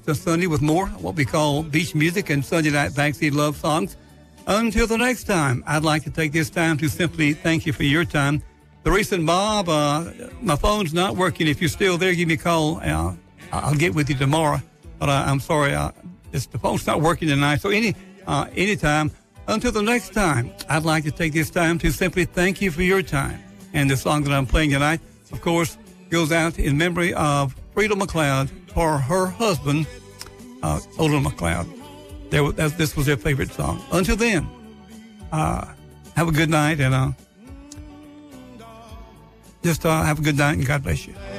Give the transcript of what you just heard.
Sunday with more what we call beach music and Sunday night backseat love songs. Until the next time, I'd like to take this time to simply thank you for your time. Teresa and Bob, my phone's not working. If you're still there, give me a call. I'll get with you tomorrow. But I'm sorry, the phone's not working tonight. So anytime. Until the next time, I'd like to take this time to simply thank you for your time. And the song that I'm playing tonight, of course, goes out in memory of Frida McLeod for her husband, Olin McLeod. This was their favorite song. Until then, have a good night and just have a good night and God bless you.